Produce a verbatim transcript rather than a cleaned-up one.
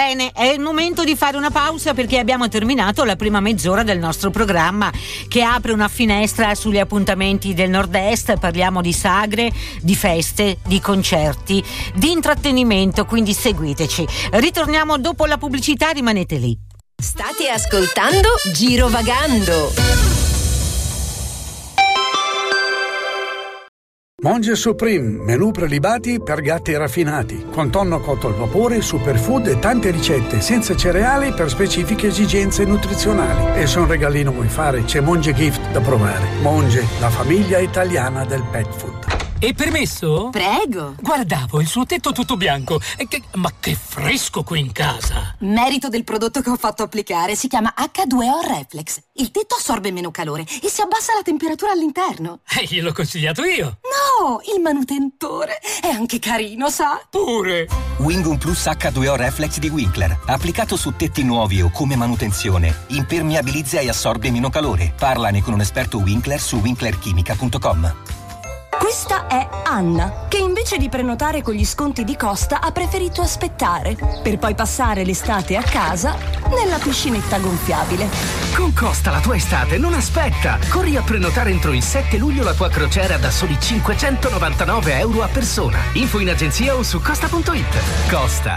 Bene, è il momento di fare una pausa perché abbiamo terminato la prima mezz'ora del nostro programma che apre una finestra sugli appuntamenti del Nord-Est. Parliamo di sagre, di feste, di concerti, di intrattenimento, quindi seguiteci. Ritorniamo dopo la pubblicità, rimanete lì. State ascoltando Girovagando. Monge Supreme, menù prelibati per gatti raffinati, con tonno cotto al vapore, superfood e tante ricette senza cereali per specifiche esigenze nutrizionali. E se un regalino vuoi fare, c'è Monge Gift da provare. Monge, la famiglia italiana del pet food. È permesso? Prego. Guardavo il suo tetto tutto bianco. E che, ma che fresco qui in casa! Merito del prodotto che ho fatto applicare. Si chiama acca due o Reflex. Il tetto assorbe meno calore e si abbassa la temperatura all'interno. E eh, gliel'ho consigliato io. No, il manutentore. È anche carino, sa? Pure. Wingum Plus acca due o Reflex di Winkler. Applicato su tetti nuovi o come manutenzione. Impermeabilizza e assorbe meno calore. Parlane con un esperto Winkler su winkler chimica punto com. Questa è Anna, che invece di prenotare con gli sconti di Costa ha preferito aspettare, per poi passare l'estate a casa nella piscinetta gonfiabile. Con Costa la tua estate non aspetta! Corri a prenotare entro il sette luglio la tua crociera da soli cinquecentonovantanove euro a persona. Info in agenzia o su costa punto it. Costa,